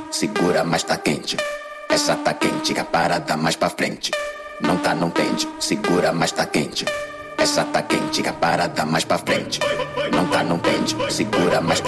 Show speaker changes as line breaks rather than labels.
segura, mas tá quente. Essa tá quente, que a parada mais pra frente. Não tá, não tende, segura, mas tá quente. Essa tá quente, que a parada mais pra frente. Não tá, não tende, segura, mas tá